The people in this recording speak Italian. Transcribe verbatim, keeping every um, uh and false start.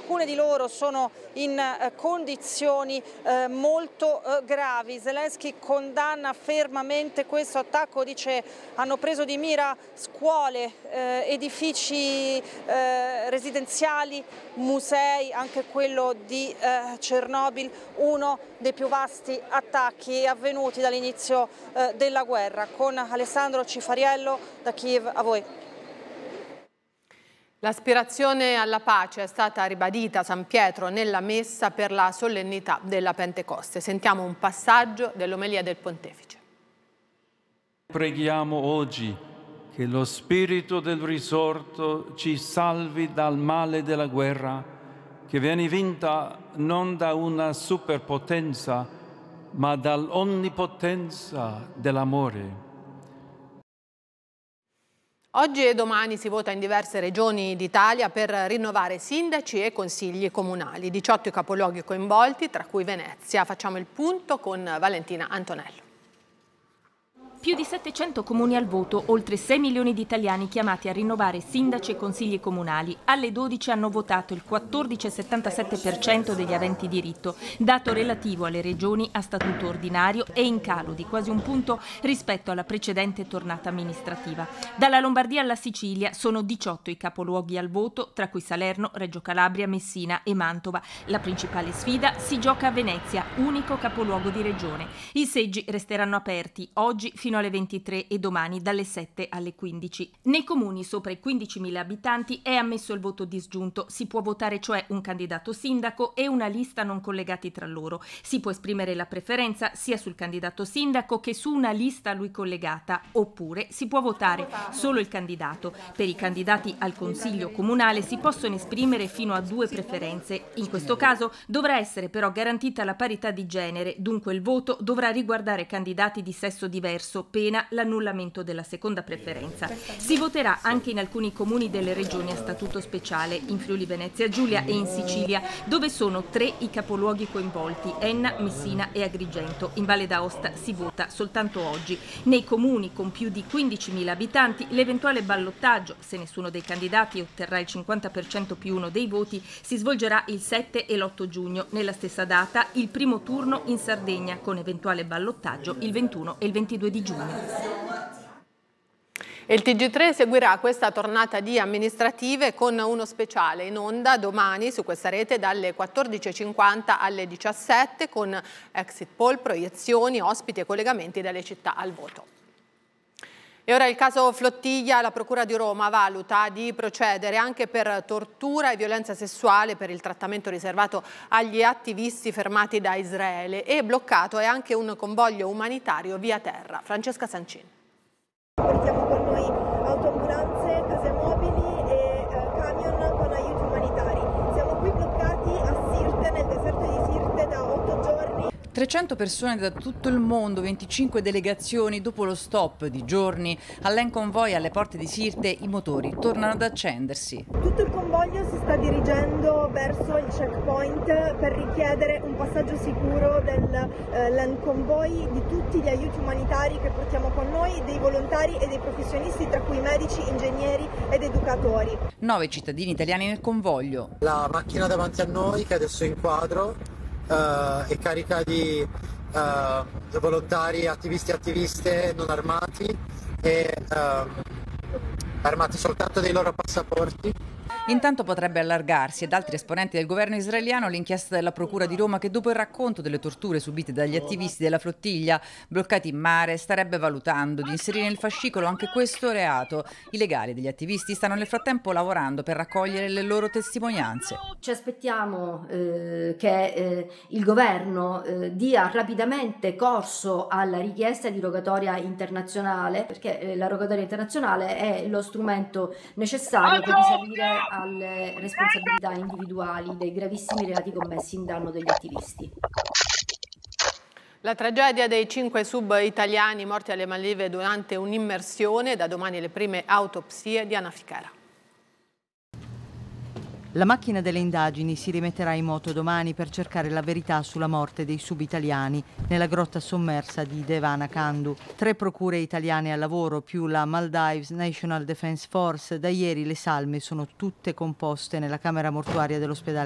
alcune di loro sono in eh, condizioni eh, molto eh, gravi. Zelensky condanna fermamente questo attacco, dice hanno preso di mira scuole, eh, edifici eh, residenziali, musei, anche quello di eh, Chernobyl, uno dei più vasti attacchi avvenuti dall'inizio eh, della guerra. Con Alessandro Cifariello da Kiev, a voi. L'aspirazione alla pace è stata ribadita a San Pietro nella messa per la solennità della Pentecoste. Sentiamo un passaggio dell'omelia del Pontefice. Preghiamo oggi che lo spirito del risorto ci salvi dal male della guerra, che viene vinta non da una superpotenza, ma dall'onnipotenza dell'amore. Oggi e domani si vota in diverse regioni d'Italia per rinnovare sindaci e consigli comunali. diciotto i capoluoghi coinvolti, tra cui Venezia. Facciamo il punto con Valentina Antonello. Più di settecento comuni al voto, oltre sei milioni di italiani chiamati a rinnovare sindaci e consigli comunali. Alle dodici hanno votato il quattordici virgola settantasette per cento degli aventi diritto, dato relativo alle regioni a statuto ordinario e in calo di quasi un punto rispetto alla precedente tornata amministrativa. Dalla Lombardia alla Sicilia sono diciotto i capoluoghi al voto, tra cui Salerno, Reggio Calabria, Messina e Mantova. La principale sfida si gioca a Venezia, unico capoluogo di regione. I seggi resteranno aperti oggi fino alle ventitré e domani dalle sette alle quindici. Nei comuni sopra i quindicimila abitanti è ammesso il voto disgiunto. Si può votare cioè un candidato sindaco e una lista non collegati tra loro. Si può esprimere la preferenza sia sul candidato sindaco che su una lista a lui collegata, oppure si può votare solo il candidato. Per i candidati al consiglio comunale si possono esprimere fino a due preferenze. In questo caso dovrà essere però garantita la parità di genere, dunque il voto dovrà riguardare candidati di sesso diverso, pena l'annullamento della seconda preferenza. Si voterà anche in alcuni comuni delle regioni a statuto speciale, in Friuli Venezia Giulia e in Sicilia, dove sono tre i capoluoghi coinvolti, Enna, Messina e Agrigento. In Valle d'Aosta si vota soltanto oggi. Nei comuni con più di quindicimila abitanti l'eventuale ballottaggio, se nessuno dei candidati otterrà il cinquanta per cento più uno dei voti, si svolgerà il sette e l'otto giugno. Nella stessa data il primo turno in Sardegna, con eventuale ballottaggio il ventuno e il ventidue di giugno. E il T G tre seguirà questa tornata di amministrative con uno speciale in onda domani su questa rete dalle quattordici e cinquanta alle diciassette con exit poll, proiezioni, ospiti e collegamenti dalle città al voto. E ora il caso Flottiglia, la Procura di Roma valuta di procedere anche per tortura e violenza sessuale per il trattamento riservato agli attivisti fermati da Israele, e bloccato è anche un convoglio umanitario via terra. Francesca Sancin. Portiamo con noi autoambulanze, case mobili e eh, camion con aiuti umanitari. Siamo qui bloccati a Sirte, nel deserto di Sirte, da otto giorni. trecento persone da tutto il mondo, venticinque delegazioni. Dopo lo stop di giorni all'En Convoy alle porte di Sirte, i motori tornano ad accendersi. Tutto il convoglio si sta dirigendo verso il checkpoint per richiedere un passaggio sicuro dell'En eh, Convoy, di tutti gli aiuti umanitari che portiamo con noi, dei volontari e dei professionisti, tra cui medici, ingegneri ed educatori. Nove cittadini italiani nel convoglio. La macchina davanti a noi, che adesso è in quadro, Uh, è carica di uh, volontari, attivisti e attiviste non armati e uh, armati soltanto dei loro passaporti. Intanto potrebbe allargarsi ad altri esponenti del governo israeliano l'inchiesta della Procura di Roma, che dopo il racconto delle torture subite dagli attivisti della Flottiglia bloccati in mare starebbe valutando di inserire nel fascicolo anche questo reato. I legali degli attivisti stanno nel frattempo lavorando per raccogliere le loro testimonianze. Ci aspettiamo eh, che eh, il governo eh, dia rapidamente corso alla richiesta di rogatoria internazionale, perché eh, la rogatoria internazionale è lo strumento necessario per risalire alle responsabilità individuali dei gravissimi reati commessi in danno degli attivisti. La tragedia dei cinque sub italiani morti alle Maldive durante un'immersione, da domani le prime autopsie di Anna Fichera. La macchina delle indagini si rimetterà in moto domani per cercare la verità sulla morte dei subitaliani nella grotta sommersa di Devanakandu. Tre procure italiane al lavoro più la Maldives National Defence Force. Da ieri le salme sono tutte composte nella camera mortuaria dell'ospedale